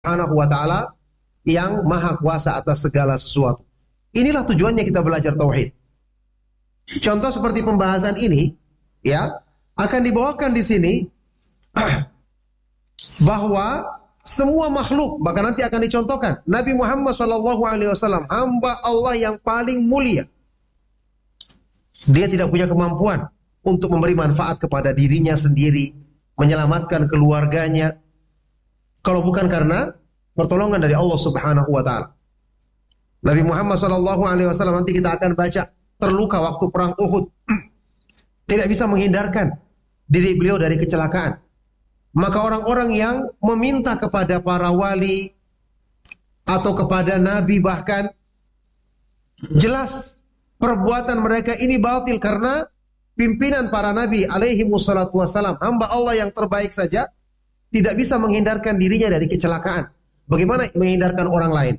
Subhanahu wa ta'ala yang maha kuasa atas segala sesuatu. Inilah tujuannya kita belajar tauhid. Contoh seperti pembahasan ini, ya, akan dibawakan di sini bahwa semua makhluk, bahkan nanti akan dicontohkan Nabi Muhammad SAW, hamba Allah yang paling mulia. Dia tidak punya kemampuan untuk memberi manfaat kepada dirinya sendiri, menyelamatkan keluarganya, kalau bukan karena pertolongan dari Allah Subhanahu wa ta'ala. Nabi Muhammad SAW nanti kita akan baca terluka waktu perang Uhud. Tidak bisa menghindarkan diri beliau dari kecelakaan. Maka orang-orang yang meminta kepada para wali atau kepada nabi bahkan, jelas perbuatan mereka ini batil karena pimpinan para nabi alaihi wassalatu wassalam, hamba Allah yang terbaik saja, tidak bisa menghindarkan dirinya dari kecelakaan. Bagaimana menghindarkan orang lain?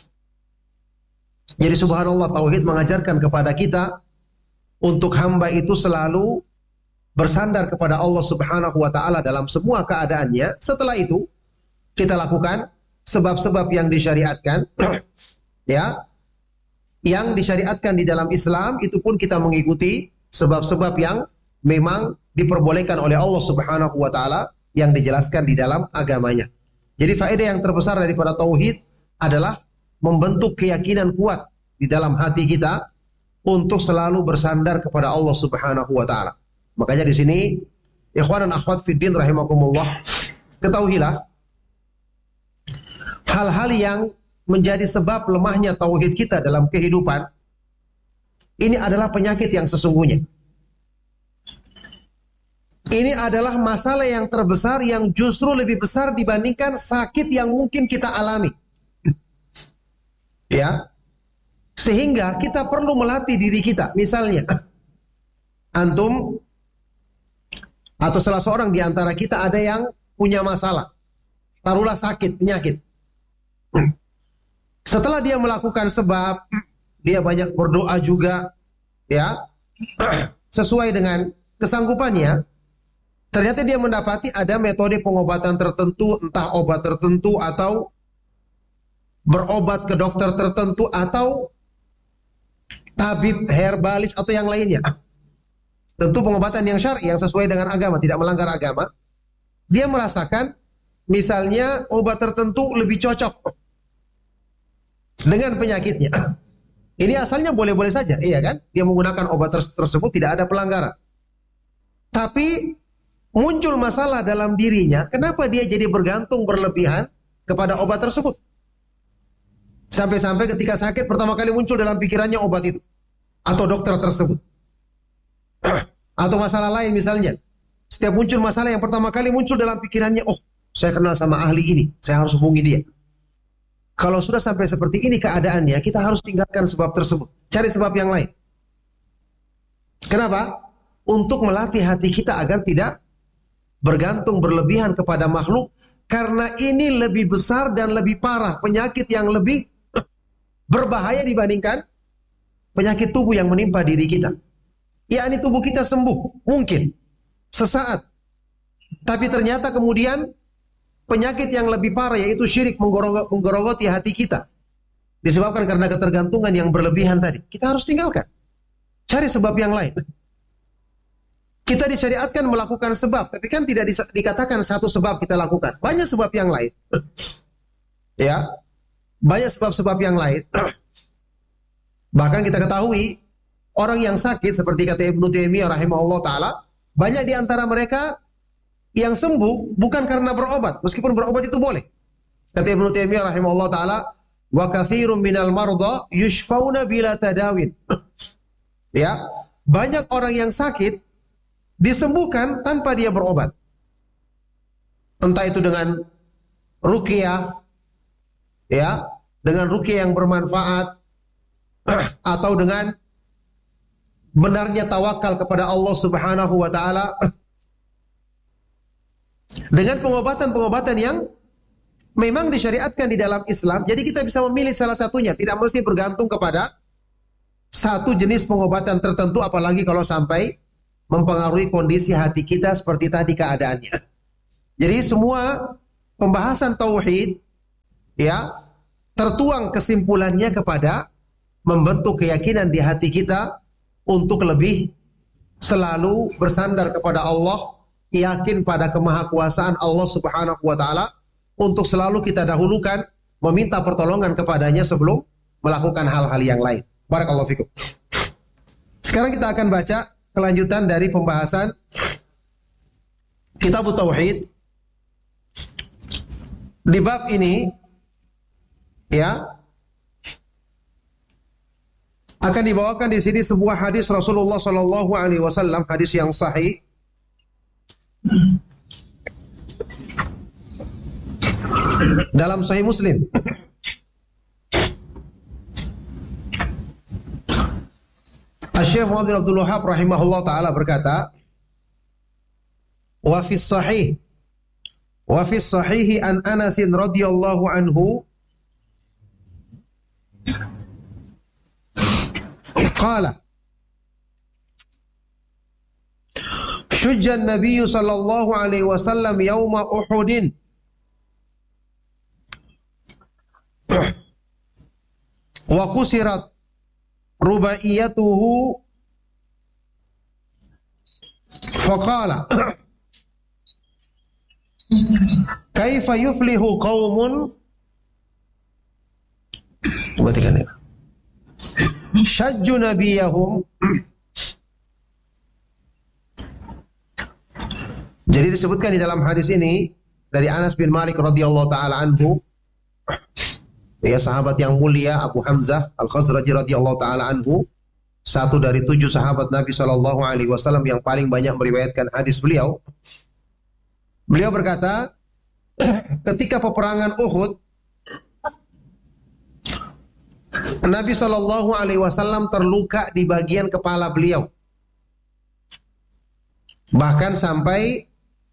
Jadi subhanallah, tauhid mengajarkan kepada kita untuk hamba itu selalu bersandar kepada Allah Subhanahu wa ta'ala dalam semua keadaannya. Setelah itu kita lakukan sebab-sebab yang disyariatkan ya, yang disyariatkan di dalam Islam, itu pun kita mengikuti sebab-sebab yang memang diperbolehkan oleh Allah Subhanahu wa ta'ala yang dijelaskan di dalam agamanya. Jadi faedah yang terbesar daripada tauhid adalah membentuk keyakinan kuat di dalam hati kita untuk selalu bersandar kepada Allah Subhanahu wa ta'ala. Makanya di sini ikhwan dan akhwat fiddin rahimakumullah, ketahuilah hal-hal yang menjadi sebab lemahnya tauhid kita dalam kehidupan ini adalah penyakit yang sesungguhnya. Ini adalah masalah yang terbesar yang justru lebih besar dibandingkan sakit yang mungkin kita alami. Ya. Sehingga kita perlu melatih diri kita. Misalnya, antum atau salah seorang di antara kita ada yang punya masalah. Taruhlah sakit, penyakit. Setelah dia melakukan sebab, dia banyak berdoa juga, ya, sesuai dengan kesanggupannya. Ternyata dia mendapati ada metode pengobatan tertentu, entah obat tertentu atau berobat ke dokter tertentu atau tabib herbalis atau yang lainnya. Tentu pengobatan yang syar'i, yang sesuai dengan agama, tidak melanggar agama. Dia merasakan misalnya obat tertentu lebih cocok dengan penyakitnya. Ini asalnya boleh-boleh saja, iya kan? Dia menggunakan obat tersebut, tidak ada pelanggaran. Tapi muncul masalah dalam dirinya, kenapa dia jadi bergantung berlebihan kepada obat tersebut? Sampai-sampai ketika sakit pertama kali muncul dalam pikirannya obat itu atau dokter tersebut. Atau masalah lain misalnya, setiap muncul masalah yang pertama kali muncul dalam pikirannya, oh saya kenal sama ahli ini, saya harus hubungi dia. Kalau sudah sampai seperti ini keadaannya, kita harus tinggalkan sebab tersebut, cari sebab yang lain. Kenapa? Untuk melatih hati kita agar tidak bergantung berlebihan kepada makhluk, karena ini lebih besar dan lebih parah, penyakit yang lebih berbahaya dibandingkan penyakit tubuh yang menimpa diri kita. Yakni tubuh kita sembuh, mungkin sesaat, tapi ternyata kemudian penyakit yang lebih parah, yaitu syirik, menggerogoti hati kita, disebabkan karena ketergantungan yang berlebihan tadi. Kita harus tinggalkan, cari sebab yang lain. Kita disyariatkan melakukan sebab, tapi kan tidak dikatakan satu sebab kita lakukan. Banyak sebab yang lain. Ya, banyak sebab-sebab yang lain. Bahkan kita ketahui orang yang sakit seperti kata Ibnu Taimiyah rahimahullah taala, banyak di antara mereka yang sembuh bukan karena berobat, meskipun berobat itu boleh. Kata Ibnu Taimiyah rahimahullah taala, wa katsirun minal marda yushfauna bila tadawin. Ya, banyak orang yang sakit disembuhkan tanpa dia berobat. Entah itu dengan ruqyah, ya, dengan ruqyah yang bermanfaat, atau dengan benarnya tawakal kepada Allah Subhanahu wa taala, dengan pengobatan-pengobatan yang memang disyariatkan di dalam Islam. Jadi kita bisa memilih salah satunya, tidak mesti bergantung kepada satu jenis pengobatan tertentu, apalagi kalau sampai mempengaruhi kondisi hati kita seperti tadi keadaannya. Jadi semua pembahasan tauhid ya tertuang kesimpulannya kepada membentuk keyakinan di hati kita untuk lebih selalu bersandar kepada Allah, yakin pada kemahakuasaan Allah Subhanahu wa taala, untuk selalu kita dahulukan meminta pertolongan kepadanya sebelum melakukan hal-hal yang lain. Barakallahu fikum. Sekarang kita akan baca kelanjutan dari pembahasan Kitab Tauhid. Di bab ini ya akan dibawakan di sini sebuah hadis Rasulullah sallallahu alaihi wasallam, hadis yang sahih dalam Sahih Muslim. Asy-Syaikh Muhammad bin Abdul Wahhab rahimahullah taala berkata, wa fi sahih an Anas radhiyallahu anhu qala shujja an-nabiy sallallahu alaihi wasallam yauma Uhud wa kusirat rubaiyatuhu faqala kaifa yuflihu qaumun syajju nabiyahum. Jadi disebutkan di dalam hadis ini dari Anas bin Malik radhiyallahu taala anhu, ya sahabat yang mulia Abu Hamzah Al-Khazraji radhiyallahu taala anhu, satu dari 7 sahabat Nabi sallallahu alaihi wasallam yang paling banyak meriwayatkan hadis beliau. Beliau berkata, ketika peperangan Uhud, Nabi sallallahu alaihi wasallam terluka di bagian kepala beliau. Bahkan sampai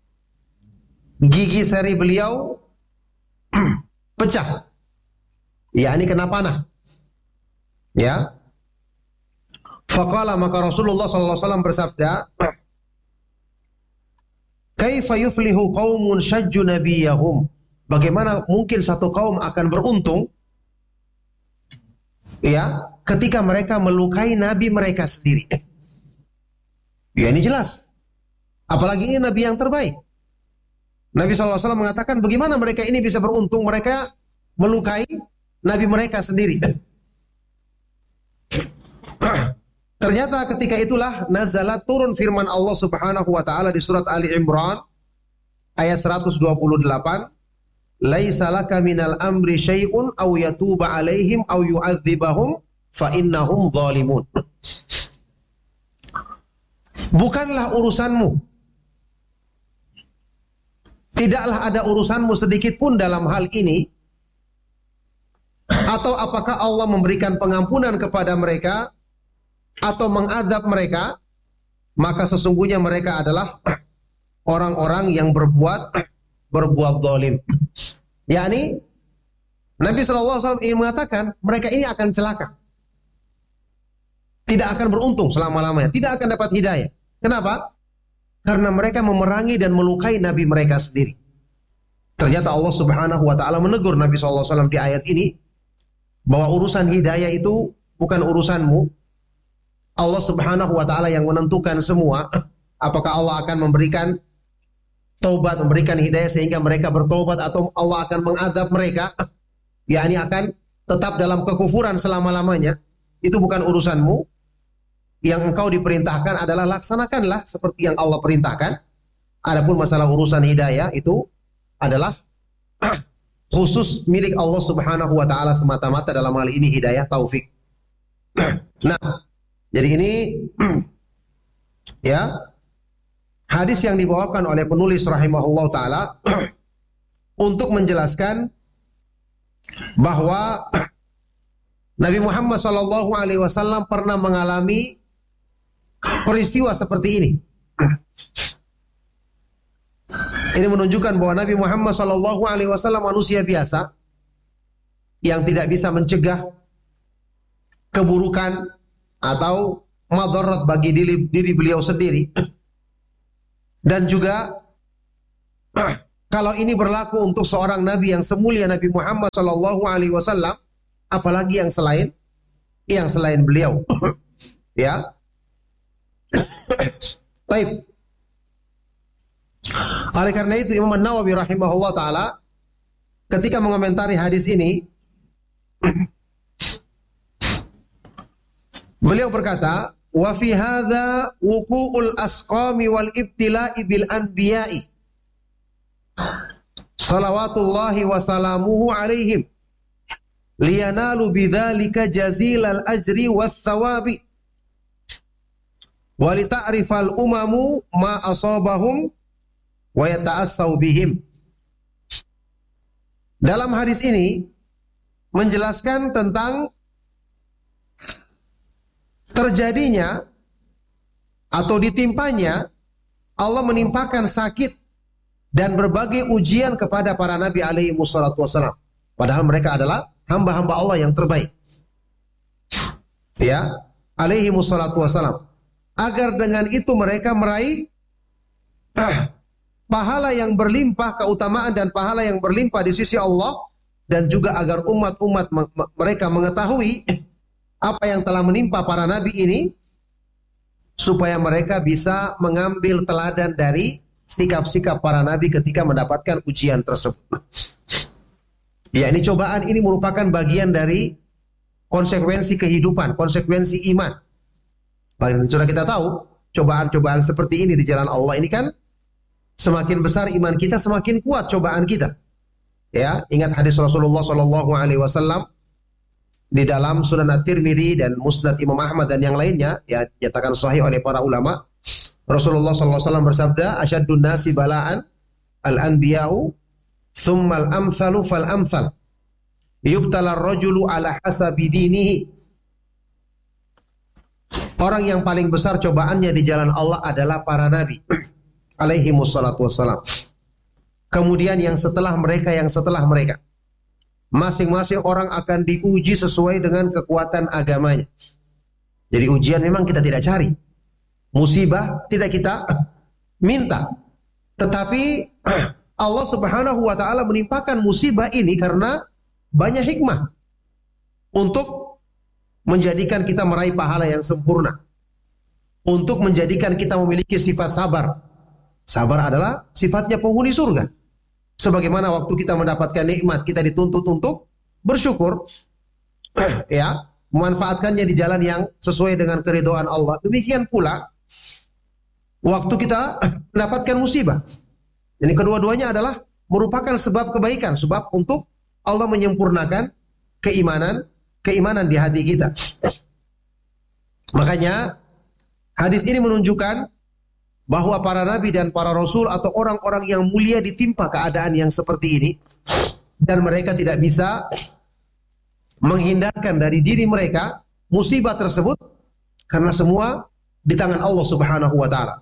gigi seri beliau pecah. yakni kena panah. Ya. Faqala, maka Rasulullah sallallahu alaihi wasallam bersabda, "Kaifa yuflihu qaumun syajju nabiyahum?" Bagaimana mungkin satu kaum akan beruntung ya ketika mereka melukai nabi mereka sendiri. Ya ini jelas. Apalagi ini nabi yang terbaik. Nabi SAW mengatakan bagaimana mereka ini bisa beruntung, mereka melukai nabi mereka sendiri. Ternyata ketika itulah nazalat turun firman Allah Subhanahu wa taala di surat Ali Imran ayat 128, "Laisa laka minal amri syai'un aw yatuba 'alaihim aw yu'adzibahum fa innahum zalimun." Bukanlah urusanmu, tidaklah ada urusanmu sedikit pun dalam hal ini, atau apakah Allah memberikan pengampunan kepada mereka atau mengadab mereka, maka sesungguhnya mereka adalah orang-orang yang berbuat zalim. Yakni Nabi SAW ingin mengatakan mereka ini akan celaka, tidak akan beruntung selama-lamanya, tidak akan dapat hidayah. Kenapa? Karena mereka memerangi dan melukai nabi mereka sendiri. Ternyata Allah Subhanahu wa taala menegur Nabi SAW di ayat ini bahwa urusan hidayah itu bukan urusanmu. Allah Subhanahu wa taala yang menentukan semua. Apakah Allah akan memberikan taubat, memberikan hidayah sehingga mereka bertobat, atau Allah akan mengadab mereka, yakni akan tetap dalam kekufuran selama-lamanya. Itu bukan urusanmu. Yang engkau diperintahkan adalah laksanakanlah seperti yang Allah perintahkan. Adapun masalah urusan hidayah itu adalah khusus milik Allah Subhanahu wa taala semata-mata, dalam hal ini hidayah taufik. Nah, jadi ini ya hadis yang dibawakan oleh penulis rahimahullah taala untuk menjelaskan bahwa Nabi Muhammad sallallahu alaihi wasallam pernah mengalami peristiwa seperti ini. Ini menunjukkan bahwa Nabi Muhammad sallallahu alaihi wasallam manusia biasa yang tidak bisa mencegah keburukan atau madarat bagi diri beliau sendiri, dan juga Kalau ini berlaku untuk seorang nabi yang semulia Nabi Muhammad sallallahu alaihi wasallam, apalagi yang selain beliau. Ya. Baik. Oleh karena itu Imam An-Nawawi rahimahullah taala ketika mengomentari hadis ini beliau berkata, "Wa fi hadza wuqu'ul asqami wal ibtila'i bil anbiya'i salawatullahi wa salamuhu alaihim liyanalu bidzalika jazilal ajri was thawabi wa lita'rifal umamu ma asabahum wa yata'assau bihim." Dalam hadis ini menjelaskan tentang terjadinya atau ditimpanya Allah menimpakan sakit dan berbagai ujian kepada para nabi alaihi wassalatu wassalam. Padahal mereka adalah hamba-hamba Allah yang terbaik. Ya, alaihi wassalatu wassalam. Agar dengan itu mereka meraih pahala yang berlimpah, keutamaan dan pahala yang berlimpah di sisi Allah, dan juga agar umat-umat mereka mengetahui apa yang telah menimpa para nabi ini, supaya mereka bisa mengambil teladan dari sikap-sikap para nabi ketika mendapatkan ujian tersebut. Ya, ini cobaan ini merupakan bagian dari konsekuensi kehidupan, konsekuensi iman. Sudah kita tahu, cobaan-cobaan seperti ini di jalan Allah ini kan semakin besar iman kita, semakin kuat cobaan kita. Ya, ingat hadis Rasulullah sallallahu alaihi wasallam di dalam Sunan At-Tirmidzi dan Musnad Imam Ahmad dan yang lainnya, ya, dinyatakan sahih oleh para ulama. Rasulullah sallallahu alaihi wasallam bersabda, "Asyaddun nasi bala'an al-anbiya'u, tsumma al-amthalu fal-amthal. Yubtala ar-rajulu ala hasabi dinihi." Orang yang paling besar cobaannya di jalan Allah adalah para nabi alaihi wassalatu wassalam. Kemudian yang setelah mereka, masing-masing orang akan diuji sesuai dengan kekuatan agamanya. Jadi ujian memang kita tidak cari, musibah tidak kita minta, tetapi Allah Subhanahu wa taala menimpakan musibah ini karena banyak hikmah untuk menjadikan kita meraih pahala yang sempurna, untuk menjadikan kita memiliki sifat sabar. Sabar adalah sifatnya penghuni surga. Sebagaimana waktu kita mendapatkan nikmat, kita dituntut untuk bersyukur, ya, memanfaatkannya di jalan yang sesuai dengan keridhaan Allah. Demikian pula waktu kita mendapatkan musibah. Jadi kedua-duanya adalah merupakan sebab kebaikan, sebab untuk Allah menyempurnakan keimanan di hati kita. Makanya hadis ini menunjukkan bahwa para nabi dan para rasul atau orang-orang yang mulia ditimpa keadaan yang seperti ini, dan mereka tidak bisa menghindarkan dari diri mereka musibah tersebut karena semua di tangan Allah Subhanahu wa taala.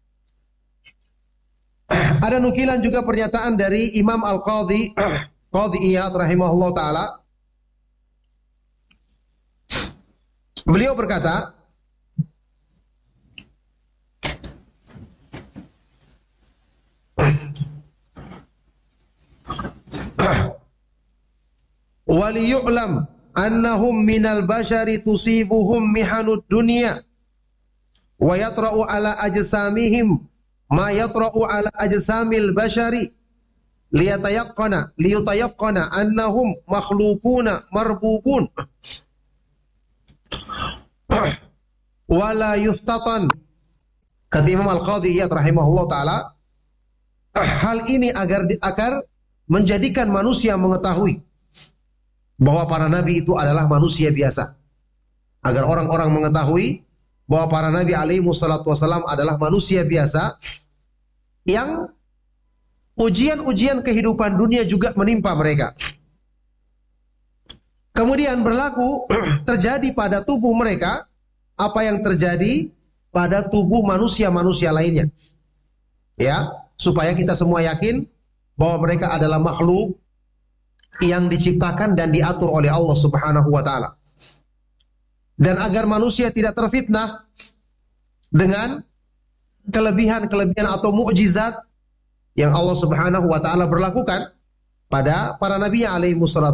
Ada nukilan juga pernyataan dari Imam Al-Qadhi Qadhi Iyad rahimahullah taala. Beliau berkata, "Waliyu'lam annahum minal bashari tusibuhum mihanud dunya wa yatra'u ala ajsamihim ma yatra'u ala ajsamil bashari liyutayaqqana annahum makhluquna marbubun wala yuftatan." Kata Imam Al-Qadhi Iyad rahimahullah taala, hal ini agar menjadikan manusia mengetahui bahwa para nabi itu adalah manusia biasa. Agar orang-orang mengetahui bahwa para nabi alaihi wassalatu wassalam adalah manusia biasa yang ujian-ujian kehidupan dunia juga menimpa mereka. Kemudian berlaku terjadi pada tubuh mereka apa yang terjadi pada tubuh manusia-manusia lainnya. Ya, supaya kita semua yakin bahwa mereka adalah makhluk yang diciptakan dan diatur oleh Allah Subhanahu wa taala. Dan agar manusia tidak terfitnah dengan kelebihan-kelebihan atau mukjizat yang Allah Subhanahu wa taala berlakukan pada para nabi alaihi